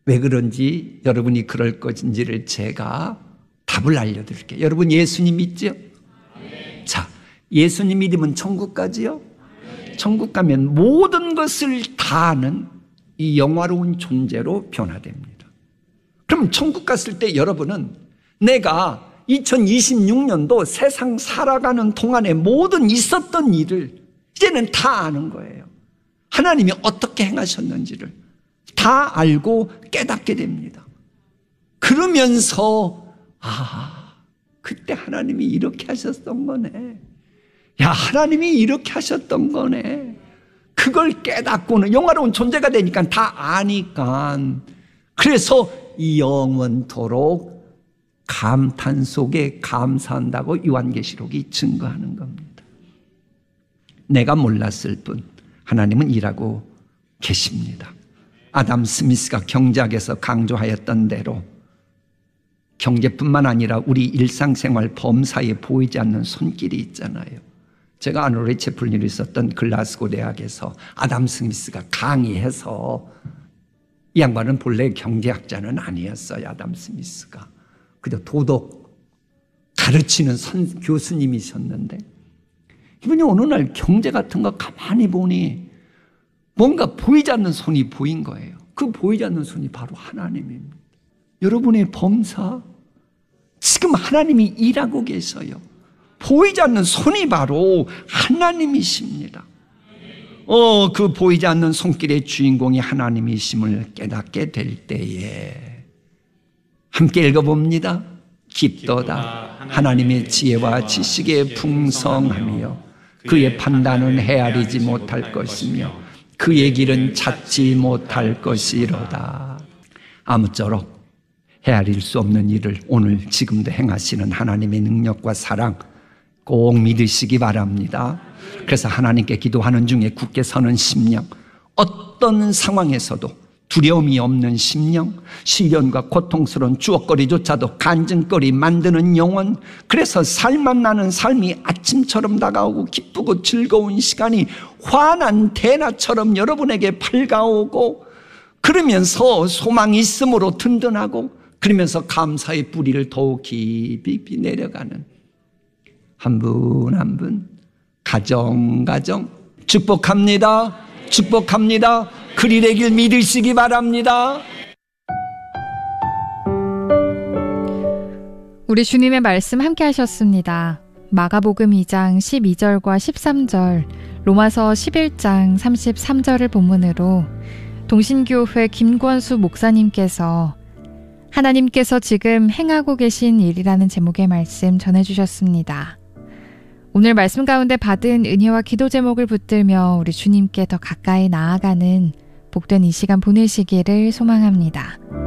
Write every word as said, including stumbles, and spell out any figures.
왜 그런지, 여러분이 그럴 것인지를 제가 답을 알려드릴게요. 여러분 예수님 믿죠? 네. 자, 예수님 믿으면 천국 가지요? 네. 천국 가면 모든 것을 다 아는 이 영화로운 존재로 변화됩니다. 그럼 천국 갔을 때 여러분은 내가 이천이십육 년도 세상 살아가는 동안에 모든 있었던 일을 이제는 다 아는 거예요. 하나님이 어떻게 행하셨는지를 다 알고 깨닫게 됩니다. 그러면서 아, 그때 하나님이 이렇게 하셨던 거네. 야, 하나님이 이렇게 하셨던 거네. 그걸 깨닫고는 영화로운 존재가 되니까 다 아니까, 그래서 영원토록 감탄 속에 감사한다고 요한계시록이 증거하는 겁니다. 내가 몰랐을 뿐 하나님은 일하고 계십니다. 아담 스미스가 경제학에서 강조하였던 대로 경제뿐만 아니라 우리 일상생활 범사에 보이지 않는 손길이 있잖아요. 제가 아노레 채플린으로 있었던 글라스고 대학에서 아담 스미스가 강의해서, 이 양반은 본래 경제학자는 아니었어요. 아담 스미스가 그저 도덕 가르치는 선, 교수님이셨는데, 이분이 어느 날 경제 같은 거 가만히 보니 뭔가 보이지 않는 손이 보인 거예요. 그 보이지 않는 손이 바로 하나님입니다. 여러분의 범사, 지금 하나님이 일하고 계셔요. 보이지 않는 손이 바로 하나님이십니다. 어, 그 보이지 않는 손길의 주인공이 하나님이심을 깨닫게 될 때에 함께 읽어봅니다. 깊도다 하나님의 지혜와 지식의 풍성하며 그의 판단은 헤아리지 못할 것이며 그의 길은 찾지 못할 것이로다. 아무쪼록 헤아릴 수 없는 일을 오늘 지금도 행하시는 하나님의 능력과 사랑 꼭 믿으시기 바랍니다. 그래서 하나님께 기도하는 중에 굳게 서는 심령, 어떤 상황에서도 두려움이 없는 심령, 시련과 고통스러운 주옥거리조차도 간증거리 만드는 영혼, 그래서 살만 나는 삶이 아침처럼 다가오고 기쁘고 즐거운 시간이 환한 대낮처럼 여러분에게 밝아오고, 그러면서 소망이 있음으로 든든하고, 그러면서 감사의 뿌리를 더욱 깊이 내려가는 한 분 한 분 가정 가정 축복합니다. 축복합니다. 그리 되길 믿으시기 바랍니다. 우리 주님의 말씀 함께 하셨습니다. 마가복음 이 장 십이 절과 십삼 절, 로마서 십일 장 삼십삼 절을 본문으로 동신교회 김권수 목사님께서 하나님께서 지금 행하고 계신 일이라는 제목의 말씀 전해주셨습니다. 오늘 말씀 가운데 받은 은혜와 기도 제목을 붙들며 우리 주님께 더 가까이 나아가는 복된 이 시간 보내시기를 소망합니다.